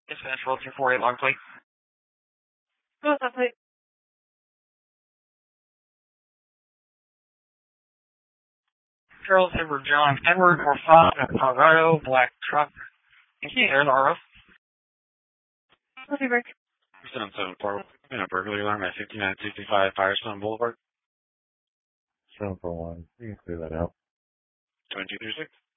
Dispatch roll 248 long plate. What's up, plate? Charles Edward John Edward or Colorado, black truck. Thank you, there's RO. What's your break? 774, in a burglary alarm at 5965 Firestone Boulevard. 741. You can clear that out. 2236.